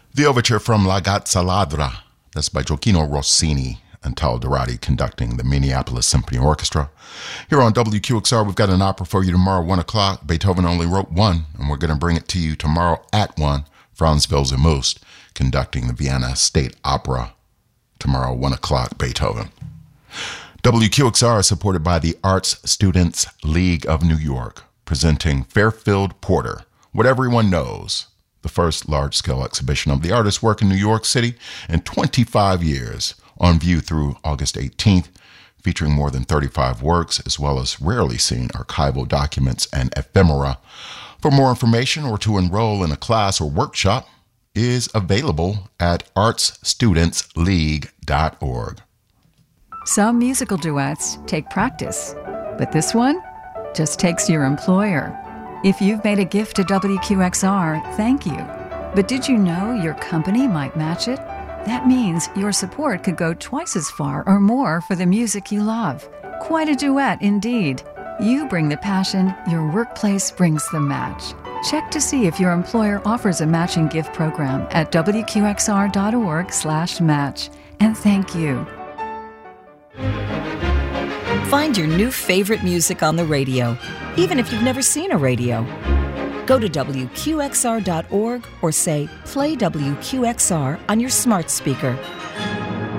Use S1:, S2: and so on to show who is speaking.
S1: The overture from La Gazza Ladra, that's by Gioacchino Rossini and Tal Dorati conducting the Minneapolis Symphony Orchestra. Here on WQXR, we've got an opera for you tomorrow, 1 o'clock. Beethoven only wrote one, and we're going to bring it to you tomorrow at 1. Franz Wilhelmus conducting the Vienna State Opera. Tomorrow, 1 o'clock, Beethoven. WQXR is supported by the Arts Students League of New York, presenting Fairfield Porter, What Everyone Knows, the first large-scale exhibition of the artist's work in New York City in 25 years, on view through August 18th, featuring more than 35 works, as well as rarely seen archival documents and ephemera. For more information or to enroll in a class or workshop is available at artsstudentsleague.org.
S2: Some musical duets take practice, but this one just takes your employer. If you've made a gift to WQXR, thank you. But did you know your company might match it? That means your support could go twice as far or more for the music you love. Quite a duet indeed. You bring the passion, your workplace brings the match. Check to see if your employer offers a matching gift program at wqxr.org/match. And thank you.
S3: Find your new favorite music on the radio, even if you've never seen a radio. Go to WQXR.org or say, play WQXR on your smart speaker.